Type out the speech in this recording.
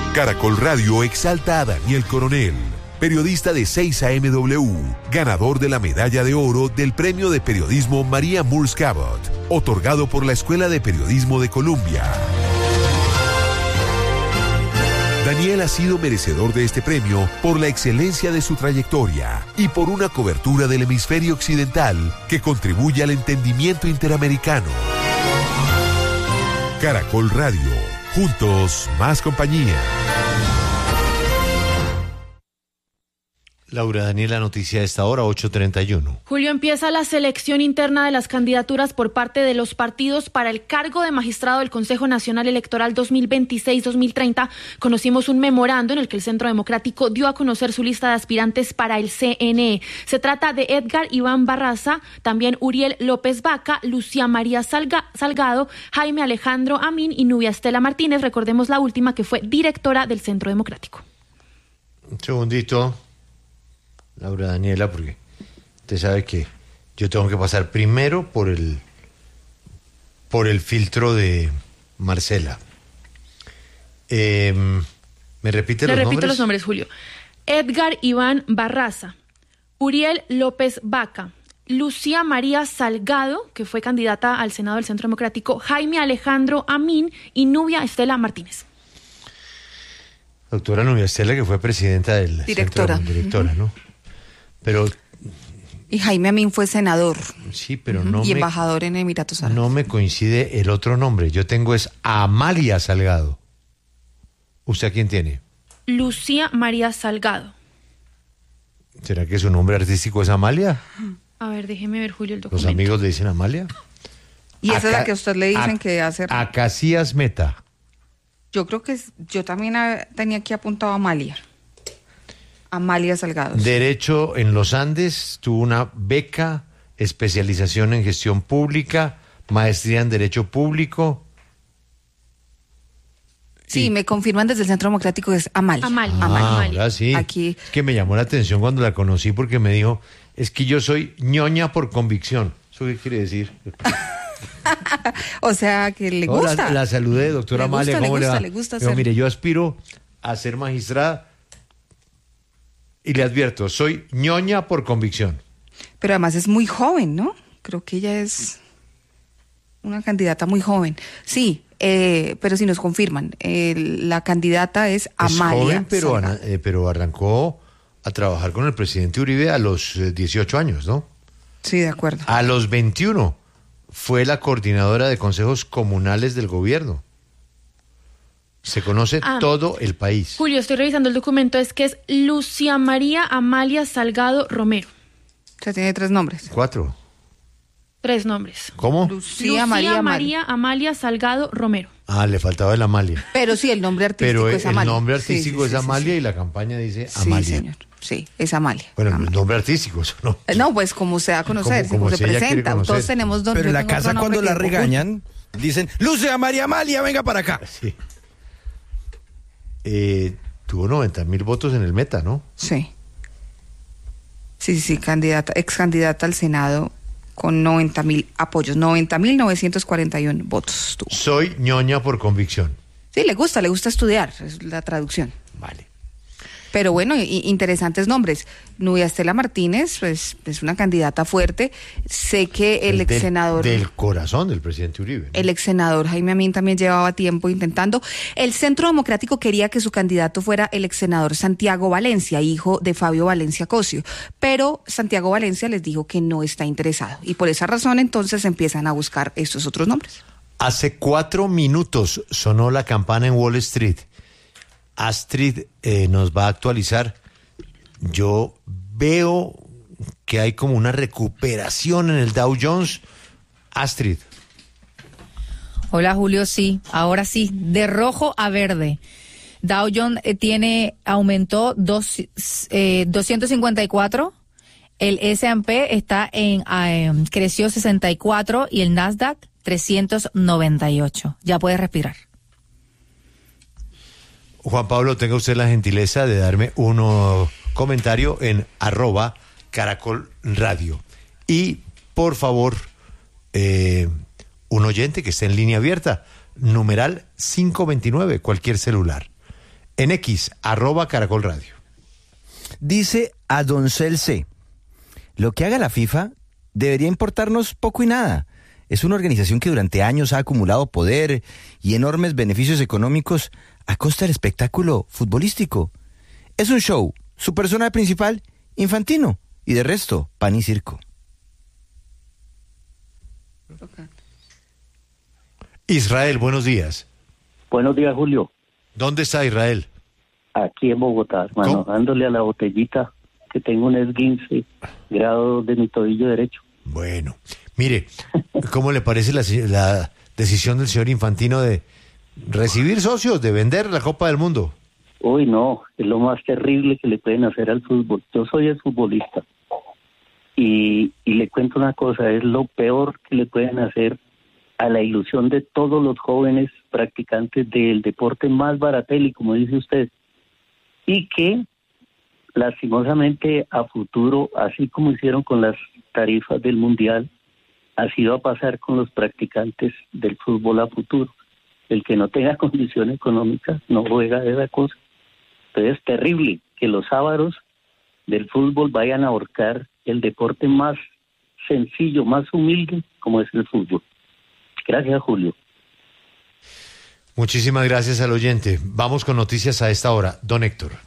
Caracol Radio exalta a Daniel Coronel, periodista de 6 AM, ganador de la medalla de oro del Premio de Periodismo María Moores Cabot, otorgado por la Escuela de Periodismo de Columbia. Daniel ha sido merecedor de este premio por la excelencia de su trayectoria y por una cobertura del hemisferio occidental que contribuye al entendimiento interamericano. Caracol Radio, juntos más compañía. Laura Daniela, noticia de esta hora, 8:31. Julio, empieza la selección interna de las candidaturas por parte de los partidos para el cargo de magistrado del Consejo Nacional Electoral 2026-2030. Conocimos un memorando en el que el Centro Democrático dio a conocer su lista de aspirantes para el CNE. Se trata de Edgar Iván Barraza, también Uriel López Vaca, Lucía María Salgado, Jaime Alejandro Amín y Nubia Estela Martínez. Recordemos la última, que fue directora del Centro Democrático. Un segundito, Laura Daniela, porque usted sabe que yo tengo que pasar primero por el filtro de Marcela. ¿Me repite los nombres? Le repito los nombres, Julio. Edgar Iván Barraza, Uriel López Vaca, Lucía María Salgado, que fue candidata al Senado del Centro Democrático, Jaime Alejandro Amín y Nubia Estela Martínez. Doctora Nubia Estela, que fue presidenta del directora, ¿no? Pero y Jaime Amín fue senador. Sí, pero y embajador en Emiratos Árabes. No me coincide el otro nombre. Yo tengo es Amalia Salgado. ¿Usted a quién tiene? Lucía María Salgado. ¿Será que su nombre artístico es Amalia? A ver, déjeme ver, Julio, el documento. ¿Los amigos le dicen Amalia? Y esa es la que a usted le dicen que hace. Acacías Meta. Yo creo que yo también tenía aquí apuntado a Amalia Salgado. Derecho en los Andes, tuvo una beca, especialización en gestión pública, maestría en Derecho Público. Sí, me confirman desde el Centro Democrático que es Amalia. Ahora sí. Aquí. Es que me llamó la atención cuando la conocí porque me dijo, es que yo soy ñoña por convicción. ¿Eso qué quiere decir? O sea, que le gusta. La saludé, doctora Amalia. ¿Cómo le va? Le gusta Pero, mire, yo aspiro a ser magistrada y le advierto, soy ñoña por convicción. Pero además es muy joven, ¿no? Creo que ella es una candidata muy joven. Sí, pero si nos confirman, la candidata es Amalia. Es joven, pero arrancó a trabajar con el presidente Uribe a los 18 años, ¿no? Sí, de acuerdo. A los 21 fue la coordinadora de consejos comunales del gobierno. Se conoce todo el país. Julio, estoy revisando el documento, es que es Lucía María Amalia Salgado Romero. O sea, tiene 3 nombres. 4. 3 nombres. ¿Cómo? Lucía María Amalia Salgado Romero. Le faltaba el Amalia. Pero sí, el nombre artístico es Amalia. El nombre artístico es Amalia y la campaña dice Amalia. Sí, señor. Sí, es Amalia. Bueno, el nombre artístico, eso no. No, pues como se da a conocer, como se presenta. Todos tenemos dos. Pero en la casa cuando la regañan, dicen, Lucía María Amalia, venga para acá. Sí. Tuvo 90,000 votos en el Meta, ¿no? Sí. Sí, ex candidata al Senado con 90,000 apoyos, 90,941 votos tuvo. Soy ñoña por convicción. Sí, le gusta estudiar, es la traducción. Vale. Pero bueno, interesantes nombres. Nubia Estela Martínez, pues es una candidata fuerte. Sé que el ex senador del corazón del presidente Uribe, ¿no? El ex senador Jaime Amín también llevaba tiempo intentando. El Centro Democrático quería que su candidato fuera el ex senador Santiago Valencia, hijo de Fabio Valencia Cosio. Pero Santiago Valencia les dijo que no está interesado. Y por esa razón entonces empiezan a buscar estos otros nombres. Hace 4 minutos sonó la campana en Wall Street. Astrid nos va a actualizar. Yo veo que hay como una recuperación en el Dow Jones. Astrid. Hola Julio, sí, ahora sí, de rojo a verde. Dow Jones aumentó 254, el S&P creció 64 y el Nasdaq 398. Ya puedes respirar. Juan Pablo, tenga usted la gentileza de darme un comentario en @Caracol Radio. Y, por favor, un oyente que esté en línea abierta, numeral 529, cualquier celular. en X, @Caracol Radio. Dice Adoncel C. Lo que haga la FIFA debería importarnos poco y nada. Es una organización que durante años ha acumulado poder y enormes beneficios económicos a costa del espectáculo futbolístico. Es un show. Su personaje principal, Infantino. Y de resto, pan y circo. Israel, buenos días. Buenos días, Julio. ¿Dónde está Israel? Aquí en Bogotá, hermano, dándole a la botellita, que tengo un esguince grado de mi tobillo derecho. Bueno, mire, ¿cómo le parece la decisión del señor Infantino de recibir socios, de vender la Copa del Mundo? Uy, no, es lo más terrible que le pueden hacer al fútbol. Yo soy el futbolista y le cuento una cosa, es lo peor que le pueden hacer a la ilusión de todos los jóvenes practicantes del deporte más barateli, como dice usted, y que lastimosamente a futuro, así como hicieron con las tarifas del Mundial, así va a pasar con los practicantes del fútbol a futuro. El que no tenga condición económica no juega de esa cosa. Entonces es terrible que los ávaros del fútbol vayan a ahorcar el deporte más sencillo, más humilde, como es el fútbol. Gracias, Julio. Muchísimas gracias al oyente. Vamos con noticias a esta hora. Don Héctor.